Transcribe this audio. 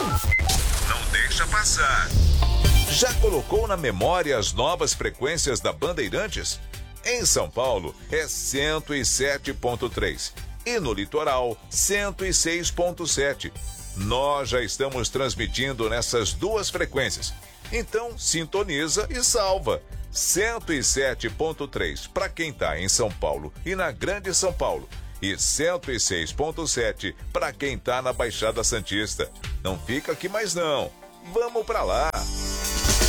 Não deixa passar. Já colocou na memória as novas frequências da Bandeirantes? Em São Paulo é 107.3 e no litoral 106.7. Nós já estamos transmitindo nessas duas frequências. Então sintoniza e salva. 107.3 para quem está em São Paulo e na Grande São Paulo. E 106.7 para quem está na Baixada Santista. Não fica aqui mais não. Vamos para lá.